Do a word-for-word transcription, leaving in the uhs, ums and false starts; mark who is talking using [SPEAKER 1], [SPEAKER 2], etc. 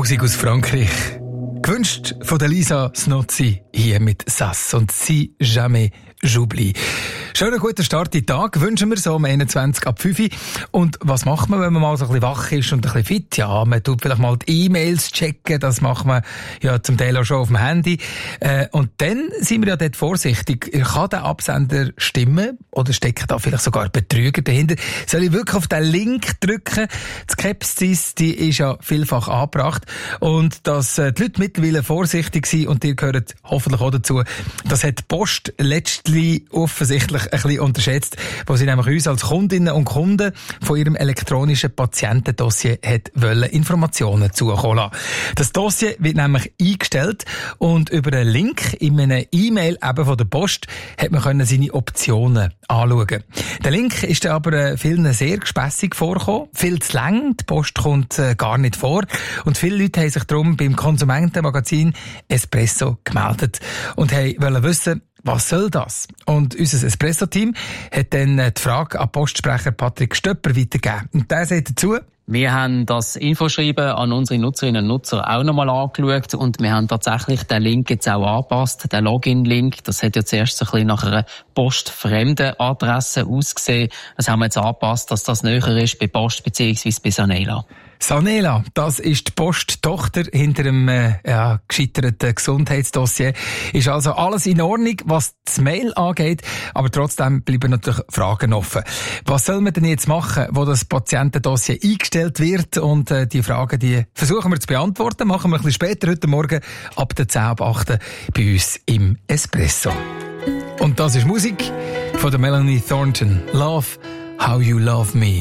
[SPEAKER 1] Musik aus Frankreich. Gewünscht von der Lisa Snozzi hier mit Sass und «Si jamais j'oublie». Schönen guten Start in den Tag wünschen wir so um einundzwanzig ab fünf Uhr. Und was macht man, wenn man mal so ein bisschen wach ist und ein bisschen fit? Ja, man tut vielleicht mal die E-Mails checken, das macht man ja zum Teil auch schon auf dem Handy. Äh, und dann sind wir ja dort vorsichtig. Kann der Absender stimmen oder stecken da vielleicht sogar Betrüger dahinter? Soll ich wirklich auf den Link drücken? Die Skepsis, die ist ja vielfach angebracht. Und dass äh, die Leute mittlerweile vorsichtig sind, und ihr gehört hoffentlich auch dazu, das hat die Post letztlich offensichtlich ein bisschen unterschätzt, wo sie nämlich uns als Kundinnen und Kunden von ihrem elektronischen Patientendossier hat wollen Informationen zukommen lassen. Das Dossier wird nämlich eingestellt und über einen Link in einer E-Mail eben von der Post hat man können seine Optionen anschauen. Der Link ist dann aber vielen sehr gespässig vorgekommen, viel zu lang, die Post kommt gar nicht vor und viele Leute haben sich darum beim Konsumentenmagazin Espresso gemeldet und wollen wissen, was soll das? Und unser Espresso-Team hat dann die Frage an Postsprecher Patrick Stöpper weitergegeben. Und der sagt dazu:
[SPEAKER 2] Wir haben das Infoschreiben an unsere Nutzerinnen und Nutzer auch nochmal angeschaut und wir haben tatsächlich den Link jetzt auch angepasst, den Login-Link. Das hat ja zuerst so ein bisschen nach einer postfremden Adresse ausgesehen. Das haben wir jetzt angepasst, dass das näher ist bei Post bzw. bei Sanela.
[SPEAKER 1] Sanela, das ist die Posttochter hinter dem äh, ja, gescheiterten Gesundheitsdossier. Ist also alles in Ordnung, was das Mail angeht, aber trotzdem bleiben natürlich Fragen offen. Was soll man denn jetzt machen, wo das Patientendossier eingestellt wird? Und äh, die Fragen, die versuchen wir zu beantworten, machen wir ein bisschen später heute Morgen ab der zehn ab acht bei uns im Espresso. Und das ist Musik von der Melanie Thornton. Love, How You Love Me.